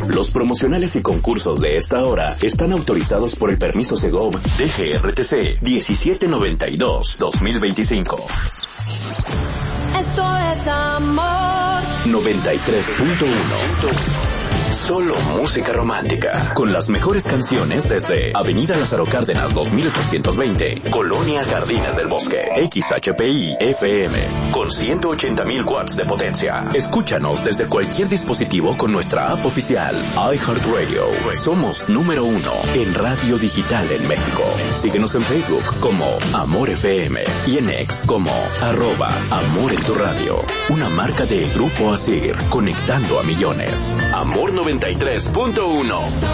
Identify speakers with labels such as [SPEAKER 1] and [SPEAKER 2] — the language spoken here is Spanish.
[SPEAKER 1] Los promocionales y concursos de esta hora están autorizados por el permiso Segov DGRTC 1792-2025.
[SPEAKER 2] Esto es amor.
[SPEAKER 1] 93.1. Solo música romántica, con las mejores canciones desde Avenida Lázaro Cárdenas 2820, Colonia Jardines del Bosque, XHPI FM, con 180.000 watts de potencia. Escúchanos desde cualquier dispositivo con nuestra app oficial, iHeartRadio. Somos número 1 en radio digital en México. Síguenos en Facebook como Amor FM y en X como @Amor en tu radio. Una marca de Grupo Asir, conectando a millones. Amor 93.1.